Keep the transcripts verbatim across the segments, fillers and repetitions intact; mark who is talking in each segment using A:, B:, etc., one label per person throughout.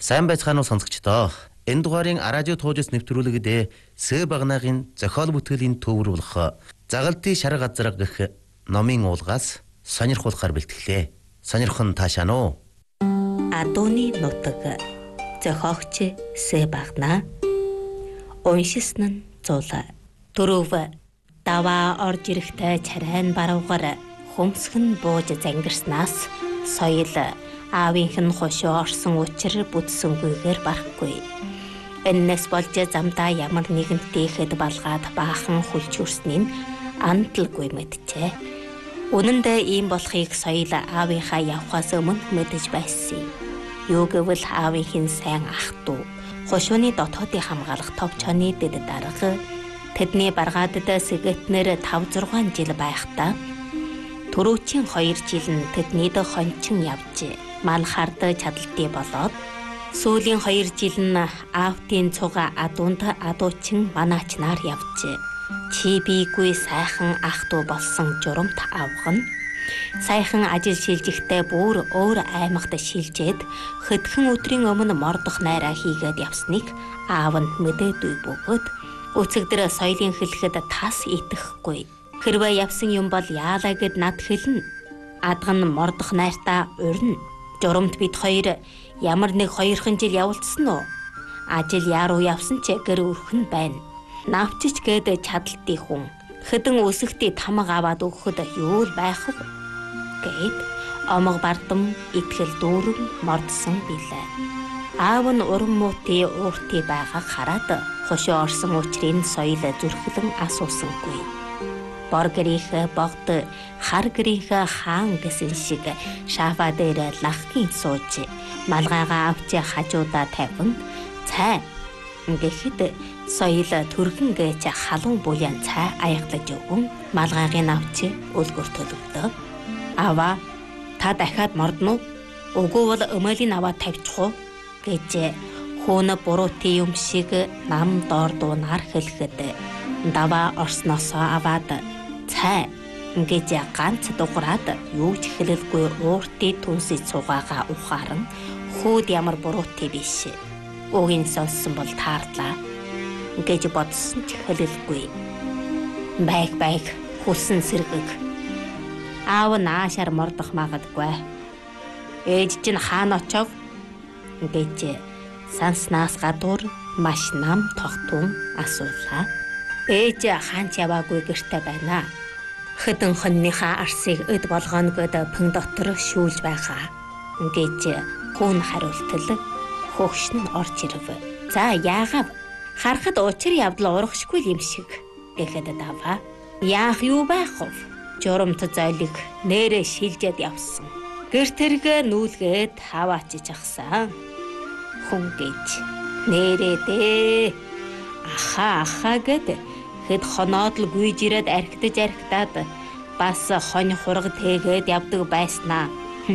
A: Сайн байцгаана уу сонсогчдоо. Энэ дугаарын радио туужс нэвтрүүлэгдээ Сэ Багнаагийн зохиол бүтгэлийн төвөр болох Загалтын шар газар гэх номын уулгаас сонирхуулахар бэлтгэлээ. Сонирхон таашаана уу?
B: Адууны нутаг. Зохиогч Сэ Багнаа. Уншилсан нь Зула. Дөрөв даваа орж ирэхтэй чарайн баруугаар хөмсгөн бууж зангирснаас соёл аавынх нь хошоо орсон учир бүтсэнгүйгээр барахгүй. Энэс болж замдаа ямар нэгэнтэй хэд балгаад баахан хүлж үрснийг андалгүй мэджээ. Үнэн дээр ийм болохыг соёл аавынхаа явхаас өмнө мэдэж байсан. Юу гэвэл аавынхын сайн ах дүү хошооны дотоодын хамгаалах товчооны дэд дарга тэдний баргаадад сэгэтнэр тав зургаан жил байхдаа түрүүчийн хоёр жил нь тэднийд хончин явжээ. Мал хард чадaltaй болоод сүүлийн хоёр жил нь аавтын цуга адуунд адуучин манаачнаар явжээ. Чи бийгүй сайхан ах дүү болсон журамт авган сайхан ажил шилжихтэй бүр өөр аймагт шилжээд хэдхэн өдрийн өмнө мордох найраа хийгээд явсныг аав нь мэдээдүй бөгөөд өцөгдөр соёлын хэлэхэд тас итгэхгүй. Хэрвээ явсан юм бол яалаа гэд над хэлнэ. Адган мордох найртаа урна. Журамт бид хоёр ямар нэг хоёрхан жил явуулсан уу? Ажил яруу явсан ч гэр өрхөн байна. Навчич гээд чадaltaй хүн хэдэн өсөхтэй тамга аваад өгөхөд юу л байх вэ? Гэд омог бардам итгэл дүүрэн мордсон билээ. Аав нь уран муутай ууртай байгааг хараад хошоо орсон учрыг соёл зүрхлэн асуусангүй. Боргэрийнхээ богд хар гэрийнхээ хаан гэсэн шиг шафа дээр лахгийн сууж малгайгаа авч хажуудаа тавин цай гэхэд соёл түргэн гэж халуун буян цай аяглаж өгөн малгайгыг авч өлгөр төлөвлөө. Аваа та дахиад мордно уу? Үгүй бол өмөлийн аваа тавьчих уу гэж хөөнө буруутай юм шиг нам доор дуунаар хэлэхэд даваа орсноосоо аваад цай гэж ганц дуграад юу ч хэлэлгүй ууртын түнсээ цугаагаа ухааран хүүд ямар буруутай биш. Үгийн сонссон бол таарлаа гэж бодсон ч хэлэлгүй. Байг байг хүлсэн сэргэг. Аав наашаар мордох магадгүй. Ээж чинь хаана очив гэж санснаас гадуур маш нам тогтун асуулаа. Ээж хаанч яваагүй гэртээ байна. Хэдэн хоньныхаа арсыг эд болгооногод пэн дотор шүүлж байгаа гэж хүүн хариултал хөгшин нь орж ирв. За яагаад харахад учир явдал урагшгүй юм шиг гэхэд даваа. Яах юу байх вэ? Журамт зойлог нэрэ шилжээд явсан. Гэр тэргээ нүүлгээд хаваачиж ахсан. Хүн гэж нэрээ дээ. Аха аха гэд хэд хоноод л гүйж ирээд архитаж архитаад бас хонь хураг тэгээд явдаг байснаа.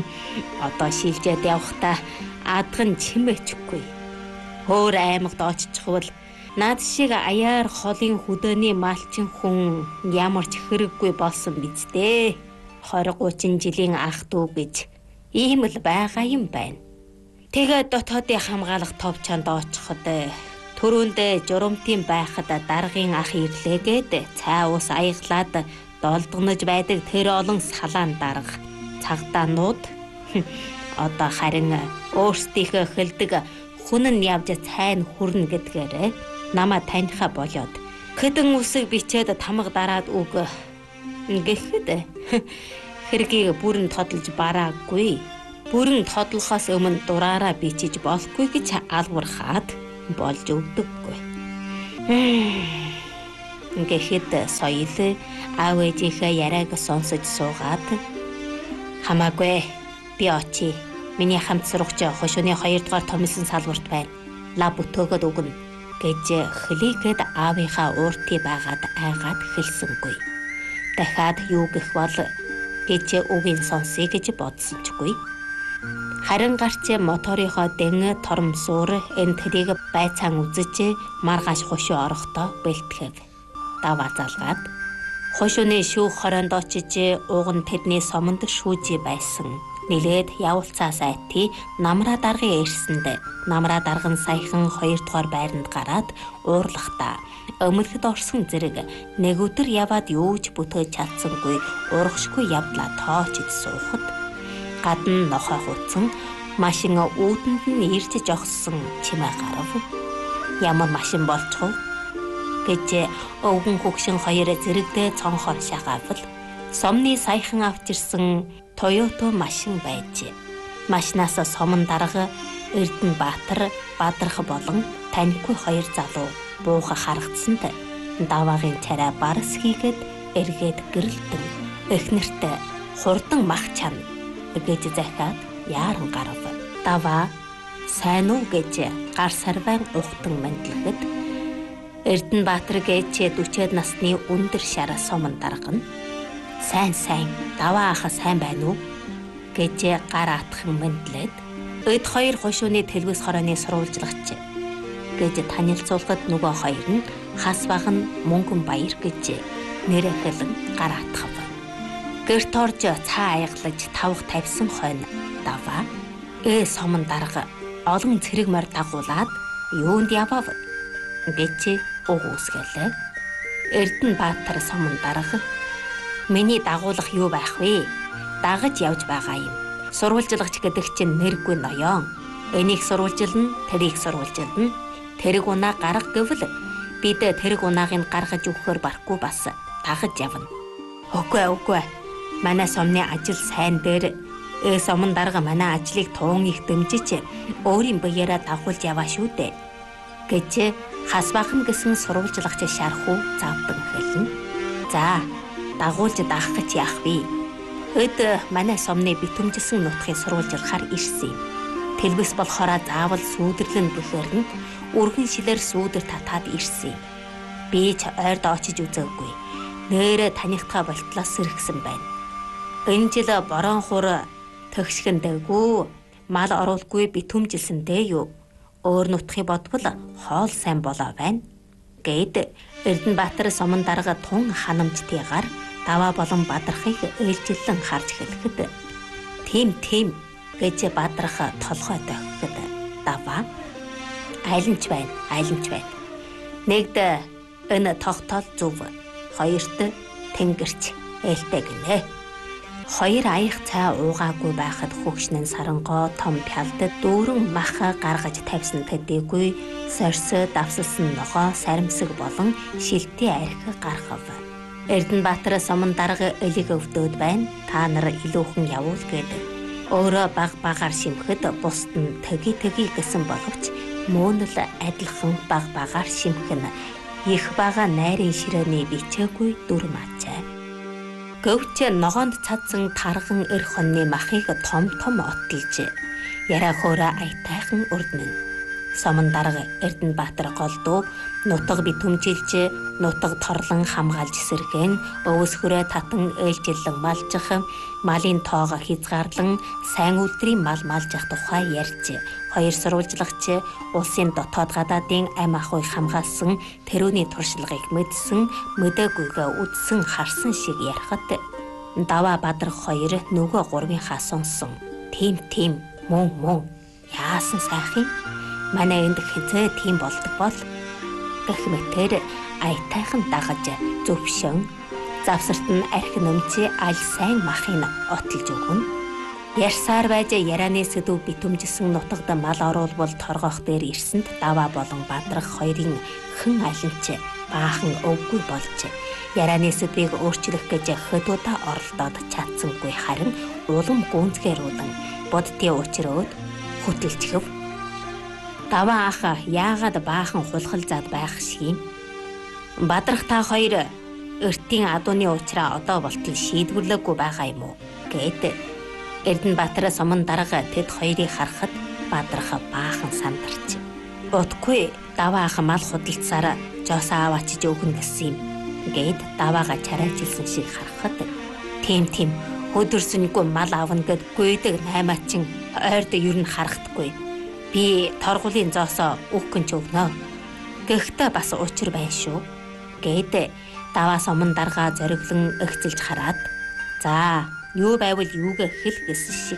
B: Одоо шилжээд явахдаа адган чимээчгүй. Өөр аймагт оччихвол над шиг аяар холын хөдөөний малчин хүн ямар ч хэрэггүй болсон биз дээ. двадцать тридцать жилийн ах дүү гэж ийм л байгаа юм байна. Тэгээд дотоодын хамгаалах товчонд очиход төрөндөө журамтын байхад даргын ах ирлээгээд цай ус аяглаад долдгонож байдаг тэр олон салаан дарга цагдаанууд одоо харин өөрсдийнхөө хэлдэг хүн нь явж цайн хүрнэ гэдгээр намаа таниха болоод хэдэн үсэг бичээд тамга дараад үг гэхэд хэргийг бүрэн тодолж бараагүй. Бүрэн тодлохоос өмнө дураараа бичиж болохгүй гэж алгуурхаад болж өгдөггүй. Гэхэд соёл аав ээжийнхээ яриаг сонсож суугаад хамаагүй би очие. Миний хамт сурагч хошооны хоёрдугаар томилсон салбарт байна. Лаб өтөөгөөд өгнө гэж хөлийгээд аавынхаа ууртыг байгаад айгаад хэлсэнгүй. Дахиад юу гэх бол гэж үгийн сонсъё гэж бодсончгүй. Харин гарч моторынхоо дэн тормсуур энэ тэрийг байцаан үзэж маргааш хошоо орохдоо бэлтгэв. Даваа залгаад хошооны шүүх хороонд очиж ууган тэдний сомонд шүүж байсан. Нилээд явуулцаа сайтыг намраа даргын ирсэнд намраа дарган саяхан хоёрдугаар байранд гараад уурлахдаа өмнөхд орсон зэрэг нэг өдөр яваад юу ч бүтээж чадсангүй урагшгүй явдлаа тоочд суухад гадна нохой хутсан машин үүдэнд нь ирж жогссон чимээ гарав. Ямар машин болчихов гэж өвгөн хөгшин хоёр зэрэгдээ цонхоор шагаавал сомны саяхан авч ирсэн Toyota машин байж. Машинаас сомон дарга Эрдэнэбаатар, Бадрах болон таньгүй хоёр залуу бууха харагдсанд даваагийн царай барс хийгээд эргээд гэрэлтэн эхнэртээ хурдан мах чана гэж захиад яаран гарав. Даваа сайн уу гэж гар сарвайн ухтан мэдлэгэд Эрдэнэбаатар гэж дүйчээд насны өндөр шар сомон дарга нь сайн сайн даваа ах сайн байна уу гэж гар атхан мэдлээд өд хоёр хошууны телевиз хорооны сурвалжлагч гэж танилцуулахад нөгөө хоёр нь хас багн мөнгөн баяр гэж нэрэлэн гар атхав. Гэрт орж цаа аяглаж тавх тавьсан хойно даваа э сомон дарга олон цэрэг морь дагуулад юунд явав гэж угуусгэлээ. Эрдэнэбаатар сомон дарга миний дагуулах юу байх вэ? Дагаж явж байгаа юм. Сурвалжлагч гэдэг чинь нэргүй ноён. Энийг сурвалжилна, тэрийг сурвалжилна. Тэрэг унаа гарга гэвэл бид тэрэг унааг нь гаргаж өгөхөөр барахгүй бас дагаж явна. Үгүй үгүй. Манай сомны ажил сайн дээр э сомон дарга манай ажлыг туун их дэмжиж өөрийн биеэрээ дагуулж яваа шүү дээ гэж хас бахан гэсэн сурвалжлагч шархуу завдан хэлнэ. За дагуулж даах гэж яах вэ? Өд манай сомны битэмжилсэн нутгийн сурвалжлагаар ирсэн юм. Телевиз болохоор заавал сүйдэрлэн гэхээр нь өргөн шилээр сүйдэр татаад ирсэн юм. Би ч ойрд очиж үзээгүй. Нээрээ танихтаа болтлоос сэргсэн байна. Энэ жил борон хур төгсгөндэггүй мал оруулахгүй битэмжилсэндээ юу? Өөр нутгийг бодвол хоол сайн болоо байна. Гэд Эрдэнэбаатар сомон дарга тун ханамжтайгаар даваа болон Бадрахыг ээлжилэн харж хэлэхэд тийм тийм гэж Бадрах толгой дохиход даваа айланч байна, айланч байна. Нэгд энэ тогтоол зөв, хоёрт тэнгэрч ээлтэй гинэ. Хоёр аях цай уугаагүй байхад хөгшнэн сарангоо том пялдад дүүрэн мах гаргаж тавьсан төдийгүй сорьсоо давсалсан ногоо саримсаг болон шилтий арх гаргав. Эрдэнэбаатар сомон дарга элиг өвдөөд байна. Та нар илүүхэн явуул гэдэг. Өөрөө баг багаар шимхэд бусд нь төги төги гэсэн боловч мөн л адилхан баг багаар шимхэн их бага найрын ширээний бичээгүй дүрм ачаа. Гөвч ногоонд цадсан тарган эр хонны махыг том том оттолж яраа хөөрэ аятайхан урднэ. Сомон дарга Эрдэнэбаатар голдуу нутаг битүмжилж нутаг торлон хамгаалж сэргэн өвс хүрээ татан ээлжилэн малжих малын тоого хязгаарлан сайн үлдрийн мал малжих тухай ярьж хоёр сурвалжлагч улсын дотоод гадаадын ам ахуйг хамгаалсан тэрүүний туршлагыг мэдсэн мэдээлгүйгээ үдсэн харсан шиг ярихад даваа Бадрах хоёр нөгөө гурвынхаа сонсон. Тийм тийм мөн мөн яасан сайхан манай энд хязээ тийм болдог бол гэх мэтэр аятайхан дагаж зөвшөн завсарт нь арх нөмчи аль сайн махын отолж өгнө. Ярсаар байж ярианы сэдв битүмжилсэн нутагт мал оруулбал торгоох дээр ирсэнд даваа болон Бадрах хоёрын хэн алинч баахан өвгүй болж ярианы сэдвийг өөрчлөх гэж хөдөөдөө оролдоод чадсангүй харин улам гүнзгээрүүлэн бодтын учроод хөтөлчихв. Даваа ах яагаад баахан хулхал зад байх шиг юм? Бадрах та хоёр өртийн адууны уучраа одоо болтол шийдвэрлээгүй байгаа юм уу? Гэт Эрдэнэбаатар сомон дарга тэд хоёрыг харахад Бадрах баахан сандарч. Утгүй даваа ах мал худалдсаар жоос аваачиж өгнө гэсэн юм. Гэт даваага чарайчилсан шиг харахад тийм тийм өдөрсөнгүй мал авна гэд гүйдэг наймаачин ойрд ер нь харагдахгүй. Би торгуулийн зоосоо өгөх ч өгнө. Гэхдээ бас учир байна шүү. Гэд даваа сомон дарга зориглон өгцөлж хараад за юу байвал юугээ хэл гэсэн шиг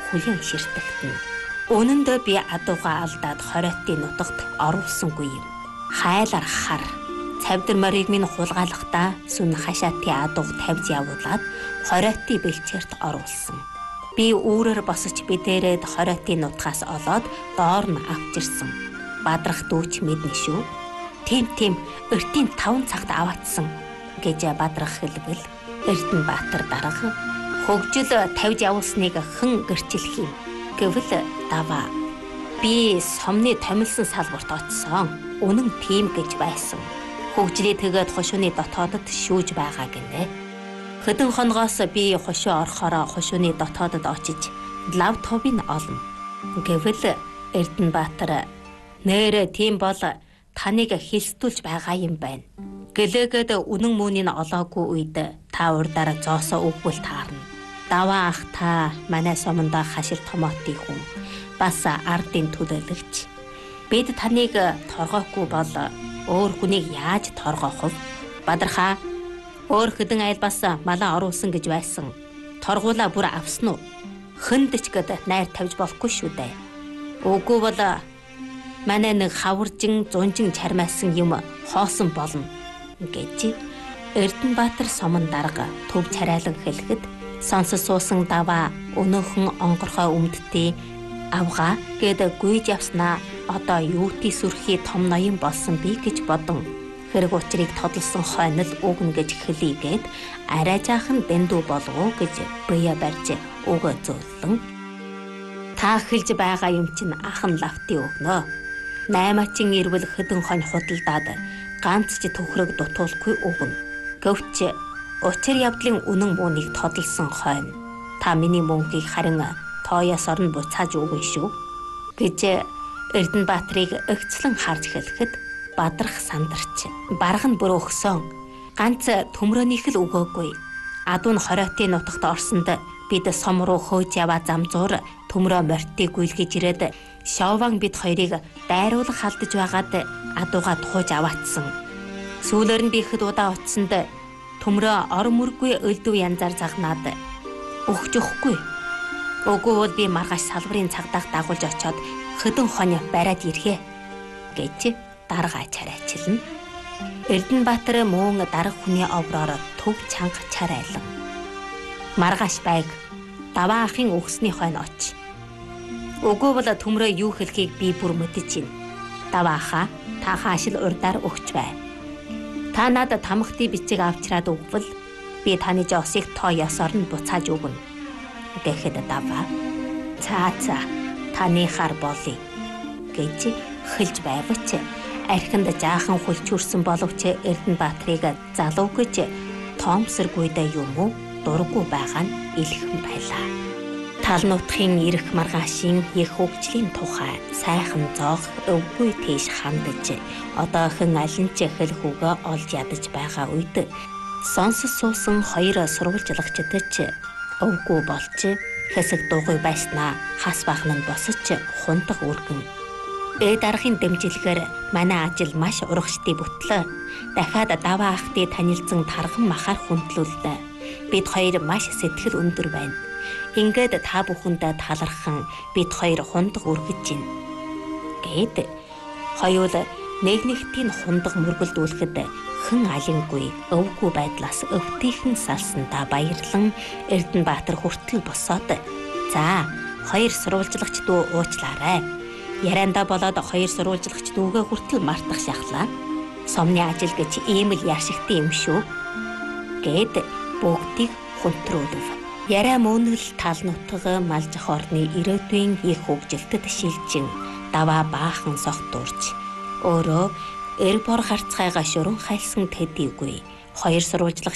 B: хүлээн ширтэгтэн. Үнэндээ би адууга алдаад хориотын нутагт оруулсангүй юм. Хайлар хар. Цавдар морийг минь хулгайлахдаа сүн хашаатын адууг тавьж явуулаад хориотын бэлчээрт оруулсан. Би үүрээр босож бидээрээд хориотын нутгаас олоод доор нь авчирсан. Бадрах дүүч мэднэ шүү. Тийм тийм эртийн таван цагт аваатсан гэж бадрах хэлбэл Эрдэнэбаатар дарга хөгжил тавьж явуулсныг хэн гэрчлэх юм гэвэл даваа. Би сомны томилсон салбарт очсон. Үнэн тийм гэж байсан. Хөгжлийг тэгээд хошууны дотоодод шүүж байгаа гинэ. Хэдэн хоногоос би хошуу орохороо хошууны дотоодод очиж лавтопыг олно. Гэвэл Эрдэнэбаатар нэрэ тийм бол таныг хэлсдүүлж байгаа юм байна. Гэлээгээд үнэн мөнийг олоогүй үед та урдаараа зоосоо өгвөл таарна. Даваа ах та манай сомондоо хашил томоотын хүн. Бас ардын төлөөлөгч. Бид таныг торгоохгүй бол өөр хүнийг яаж торгоох вэ? Бадрахаа өөр хэдэн айл бас малаа оруулсан гэж байсан. Торгуулаа бүр авсан уу? Хөндөч гэд найр тавьж болохгүй шүү дээ. Үгүй бол манай нэг хаваржин зунжин чармаасан юм хоосон болно гэж Эрдэнэбаатар сомон дарга төв царайлан хэлэхэд сонсос суусан даваа өнөөхөн онгорхой өмдтий авгаа гэд гүйж явснаа одоо юутий сүрхий том ноён болсон би гэж бодон хэрэг учрыг тодолсон хойнол өгнө гэж хэлийгээд арай жаахан дэндүү болгоо гэж бие барьж өгөө зөөлөн. Та хэлж байгаа юм чинь ахан лавтын өгнө. Наймаачин ирвэл хэдэн хонь худалдаад ганц ч төхрөг дутуулахгүй өгнө. Гэвч учир явдлын үнэн муунийг тодолсон хойно та миний мөнхийг харин тооёос орн буцааж өгнө шүү гэж Эрдэнэбаатрыг өгцлөн харж хэлэхэд бадрах сандарч барга нь бүр өгсөн. Ганц төмрөөнийх л өгөөгүй. Адуу нь хориотын нутагт орсонд бид сом руу хөөж яваа замзуур төмрөө мортыг гүйлгэж ирээд шован бид хоёрыг дайруулах халдаж байгаад адуугаа тухаж аваатсан. Сүүлээр нь би ихэд удаа очсонд төмрөө ор мөргүй өлдөв янзаар загнаад өгч өгөхгүй. Үгүй бол би маргааш салбарын цагдааг дагуулж очоод хэдэн хонь бариад ирхээ гэж дарга чарайчилна. Эрдэнэбаатар мөн дарга хүний овроор төв чанга чарайлан. Маргааш байг даваа ахын өгсний хойно оч. Үгүй бол төмрөө юу хэлхийг би бүр мэдэж байна. Даваа ахаа та хаашил урдаар өгч бай. Та надад тамхтын бичиг авчраад өгвөл би таны жосыг тооёосоор нь буцааж өгнө. Гэхэд даваа цаа цаа таны хар болъё гэж хэлж байвч архинд жаахан хүлчүүрсэн боловч Эрдэнэбаатрыг залуу гэж тоомсоргүйдэ юм уу дургүй байгаа нь илхэн байлаа. Тал нутгийн ирэх маргаашийн их хөгжлийн тухай сайхан зоох өвгүй тийш хандаж одоохон алин ч хэлхүүгээ олж ядаж байгаа үед сонсос суусан хоёр сурвалжлагчдад ч өвгүй болж хэсэг дуугүй байснаа хас бахна нь босож хундаг үргэн. Ээ дарахын дэмжлэгээр манай ажил маш урагштай бүтлээ. Дахиад даваа ахтай танилцсан тарган махаар хүндлүүллээ. Бид хоёр маш сэтгэл өндөр байна. Ингээд та бүхэндээ талархан бид хоёр хундаг үргэж байна. Гэд хоёул нэг нэгтийн хундаг мөргөлдүүлэхэд хэн алингүй өвгүй байдлаас өвтөйхэн салсандаа баярлан Эрдэнэбаатар хүртэл босоод за хоёр сурвалжлагч дүү уучлаарай. Ярианда болоод хоёр сурвалжлагч дүүгээ хүртэл мартах шахлаа. Сомны ажил гэж ийм л яшигтай юм шүү гэд бүгдийг хүндрүүлв. Яриа мөнөл тал нутга малжих орны ирээдүйн их хөгжилтэд шилжин даваа баахан согтуурч өөрөө эр бор харцгайгаа шуран хайлсан тэдийгүй хоёр сурвалжлагч